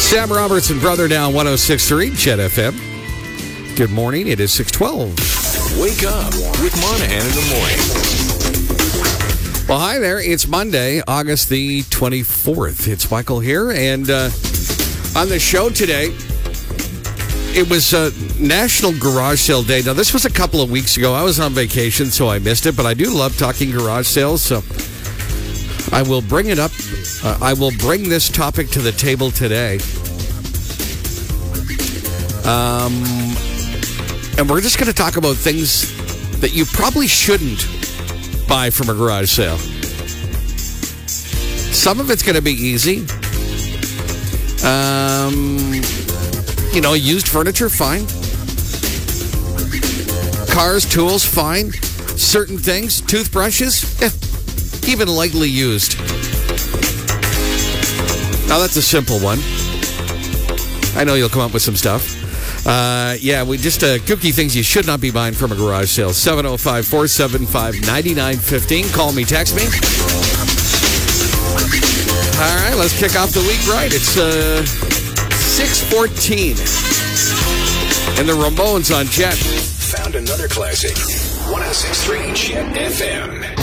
Sam Roberts and Brother Down 106.3 Chet FM. Good morning. It is 6:12. Wake up with Monahan in the morning. Well, hi there. It's Monday, August the 24th. It's Michael here. And on the show today, it was National Garage Sale Day. Now, this was a couple of weeks ago. I was on vacation, so I missed it. But I do love talking garage sales, so I will bring it up. I will bring this topic to the table today. And we're just going to talk about things that you probably shouldn't buy from a garage sale. Some of it's going to be easy. Used furniture, fine. Cars, tools, fine. Certain things, toothbrushes, even lightly used. Now, that's a simple one. I know you'll come up with some stuff. We just kooky things you should not be buying from a garage sale. 705-475-9915. Call me, text me. All right, let's kick off the week right. It's 6:14. And the Ramones on Chet. Found another classic. 106.3 Chet FM.